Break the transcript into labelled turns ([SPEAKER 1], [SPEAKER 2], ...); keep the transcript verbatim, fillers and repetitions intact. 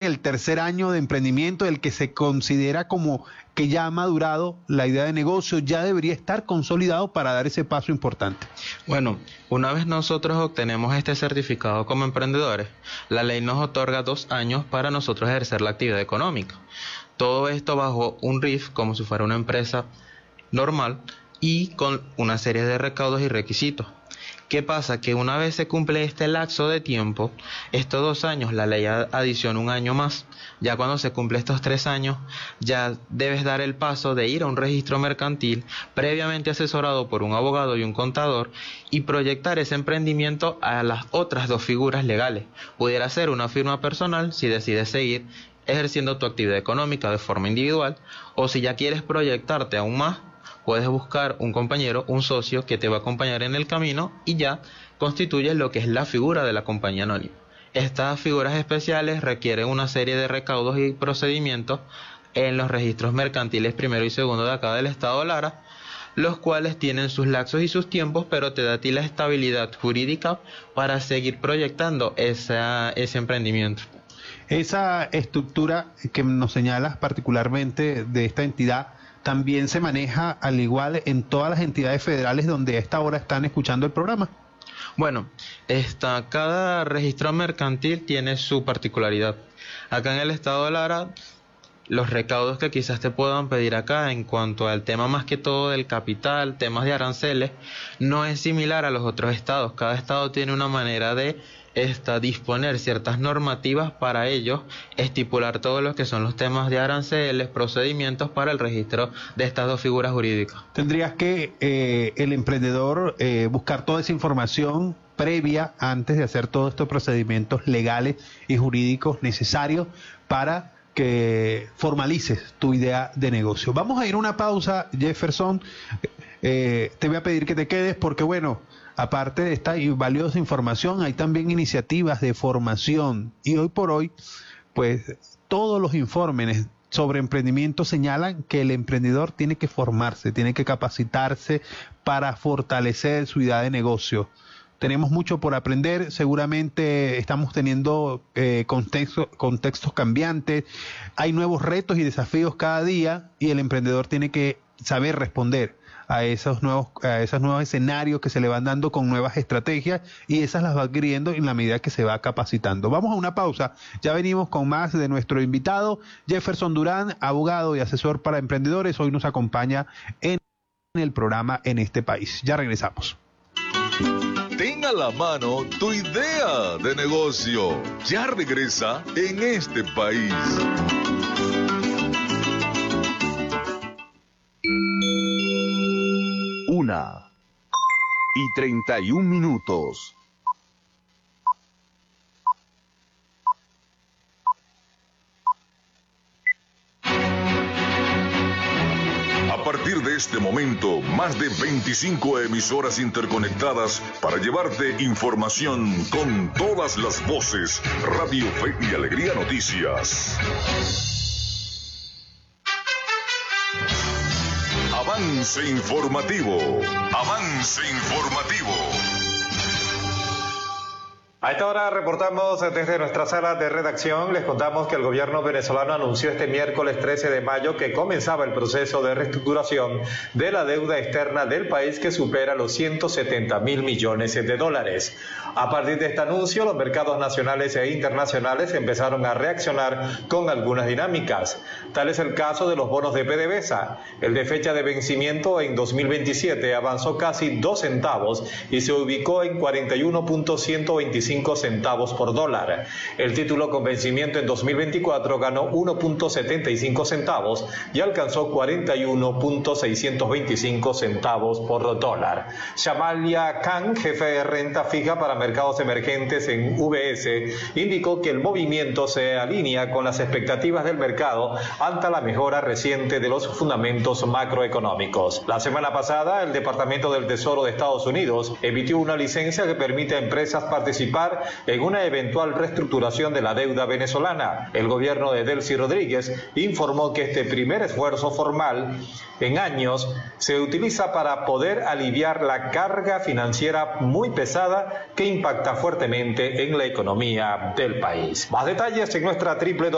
[SPEAKER 1] el tercer año de emprendimiento, el que se considera como que ya ha madurado la idea de negocio, ya debería estar consolidado para dar ese paso importante?
[SPEAKER 2] Bueno, una vez nosotros obtenemos este certificado como emprendedores, la ley nos otorga dos años para nosotros ejercer la actividad económica. Todo esto bajo un R I F, como si fuera una empresa normal, y con una serie de recaudos y requisitos. ¿Qué pasa? Que una vez se cumple este lapso de tiempo, estos dos años, la ley adiciona un año más. Ya cuando se cumple estos tres años, ya debes dar el paso de ir a un registro mercantil previamente asesorado por un abogado y un contador y proyectar ese emprendimiento a las otras dos figuras legales. Pudiera ser una firma personal si decides seguir ejerciendo tu actividad económica de forma individual, o si ya quieres proyectarte aún más, puedes buscar un compañero, un socio que te va a acompañar en el camino y ya constituyes lo que es la figura de la compañía anónima. Estas figuras especiales requieren una serie de recaudos y procedimientos en los registros mercantiles primero y segundo de acá del estado Lara, los cuales tienen sus lapsos y sus tiempos, pero te da a ti la estabilidad jurídica para seguir proyectando esa, ese emprendimiento.
[SPEAKER 1] Esa estructura que nos señalas particularmente de esta entidad también se maneja al igual en todas las entidades federales donde a esta hora están escuchando el programa.
[SPEAKER 2] Bueno, esta, cada registro mercantil tiene su particularidad. Acá en el estado de Lara, los recaudos que quizás te puedan pedir acá en cuanto al tema más que todo del capital, temas de aranceles, no es similar a los otros estados. Cada estado tiene una manera de Está disponer ciertas normativas para ellos, estipular todo lo que son los temas de aranceles, procedimientos para el registro de estas dos figuras jurídicas.
[SPEAKER 1] Tendrías que eh, el emprendedor eh, buscar toda esa información previa antes de hacer todos estos procedimientos legales y jurídicos necesarios para que formalices tu idea de negocio. Vamos a ir a una pausa, Jefferson. Eh, te voy a pedir que te quedes porque, bueno, aparte de esta valiosa información, hay también iniciativas de formación. Y hoy por hoy, pues, todos los informes sobre emprendimiento señalan que el emprendedor tiene que formarse, tiene que capacitarse para fortalecer su idea de negocio. Tenemos mucho por aprender, seguramente estamos teniendo eh, contexto, contextos cambiantes, hay nuevos retos y desafíos cada día y el emprendedor tiene que saber responder a esos nuevos, a esos nuevos escenarios que se le van dando con nuevas estrategias y esas las va adquiriendo en la medida que se va capacitando. Vamos a una pausa, ya venimos con más de nuestro invitado, Jefferson Durán, abogado y asesor para emprendedores, hoy nos acompaña en el programa En este País. Ya regresamos.
[SPEAKER 3] Ten a la mano tu idea de negocio. Ya regresa En este País.
[SPEAKER 4] Una y treinta y un minutos.
[SPEAKER 3] A partir de este momento, más de veinticinco emisoras interconectadas para llevarte información con todas las voces. Radio Fe y Alegría Noticias. Avance informativo. Avance informativo.
[SPEAKER 5] A esta hora reportamos desde nuestra sala de redacción. Les contamos que el gobierno venezolano anunció este miércoles trece de mayo que comenzaba el proceso de reestructuración de la deuda externa del país que supera los ciento setenta mil millones de dólares. A partir de este anuncio, los mercados nacionales e internacionales empezaron a reaccionar con algunas dinámicas. Tal es el caso de los bonos de PDVSA. El de fecha de vencimiento en dos mil veintisiete avanzó casi dos centavos y se ubicó en cuarenta y uno punto ciento veinticinco centavos por dólar. El título con vencimiento en dos mil veinticuatro ganó uno punto setenta y cinco centavos y alcanzó cuarenta y uno punto seiscientos veinticinco centavos por dólar. Shamalia Khan, jefe de renta fija para mercados emergentes en U B S, indicó que el movimiento se alinea con las expectativas del mercado ante la mejora reciente de los fundamentos macroeconómicos. La semana pasada, el Departamento del Tesoro de Estados Unidos emitió una licencia que permite a empresas participar en una eventual reestructuración de la deuda venezolana. El gobierno de Delcy Rodríguez informó que este primer esfuerzo formal en años se utiliza para poder aliviar la carga financiera muy pesada que impacta fuertemente en la economía del país. Más detalles en nuestra triple